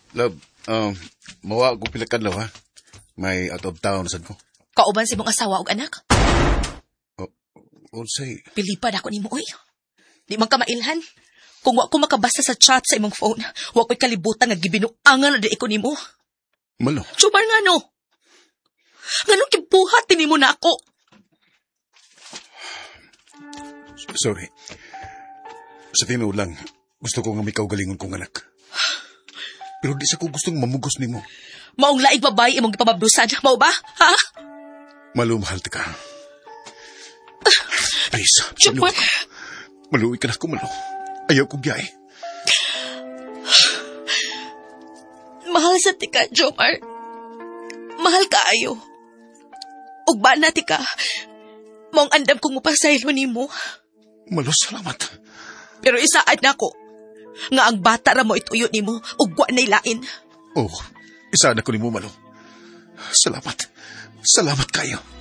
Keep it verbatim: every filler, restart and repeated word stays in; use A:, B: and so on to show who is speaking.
A: Love, um, mawa ko pilakadlaw ha. May out of town sad ko.
B: Kauban si mong asawa og anak.
A: Oh, unsay?
B: Pilipad ako nimo oy. Di man ka mailhan. Kung wa ko makabasa sa chat sa imong phone, wa ko'y kalibutan nga gibinuangan na di ko nimo.
A: Malo.
B: Chumar nga no. Nganong kibuhat nimo na ako?
A: Sorry. Sa tinuod lang, gusto ko nga may kaugalingon kong anak. Pero di sa ko gustong mamugos nimo.
B: Maong laig babae imong gipamablusan, mao ba? Ha?
A: Malo, mahal ka. Please,
B: Chumar.
A: Maluwi ka na ko, malo. Ayaw kong biyay.
B: Mahal sa tika, Jomar. Mahal ka ayo. Ug ba na tika, maong andam kong mupasaylo nimo.
A: Malo, salamat.
B: Pero isaad na ko, nga ang bata ra mo ituyo nimo, ug wa nay lain.
A: Oh, isa na ko ni mo, malo. Salamat. Salamat kayo.